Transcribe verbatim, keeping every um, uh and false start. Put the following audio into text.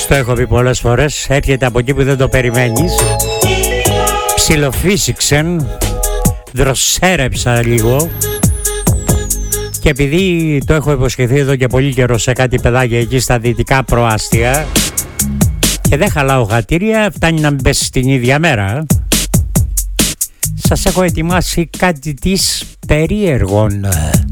Στο έχω πει πολλές φορές, έρχεται από εκεί που δεν το περιμένεις. Ψιλοφύσηξεν, δροσέρεψα λίγο. Και επειδή το έχω υποσχεθεί εδώ και πολύ καιρό σε κάτι παιδάκια εκεί στα δυτικά προάστια και δεν χαλάω χατήρια, φτάνει να μην πέσει την ίδια μέρα, σας έχω ετοιμάσει κάτι της περίεργων.